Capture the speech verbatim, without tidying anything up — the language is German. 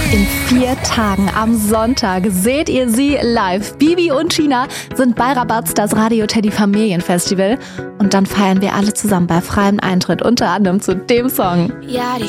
In vier Tagen am Sonntag seht ihr sie live. Bibi und China sind bei Rabatz, das Radio Teddy Familienfestival. Und dann feiern wir alle zusammen bei freiem Eintritt, unter anderem zu dem Song. Ja, die